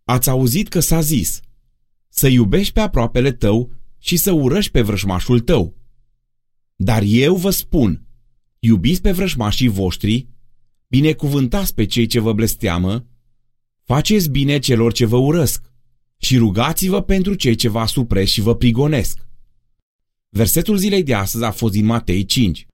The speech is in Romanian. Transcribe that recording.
Ați auzit că s-a zis: să iubești pe aproapele tău și să urăști pe vrăjmașul tău. Dar eu vă spun, iubiți pe vrăjmașii voștri, binecuvântați pe cei ce vă blesteamă, faceți bine celor ce vă urăsc și rugați-vă pentru cei ce vă asupresc și vă prigonesc. Versetul zilei de astăzi a fost din Matei 5.